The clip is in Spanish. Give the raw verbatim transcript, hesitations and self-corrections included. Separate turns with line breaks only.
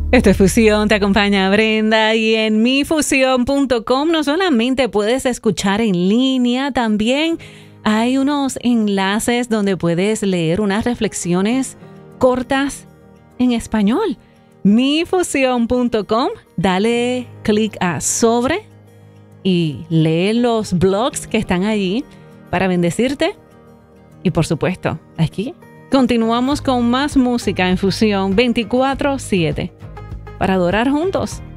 Esto es Fusión, te acompaña Brenda y en mi fusión punto com no solamente puedes escuchar en línea, también hay unos enlaces donde puedes leer unas reflexiones cortas en español. mi fusión punto com, dale clic a sobre y lee los blogs que están allí para bendecirte. Y por supuesto, aquí continuamos con más música en Fusión veinticuatro siete para adorar juntos.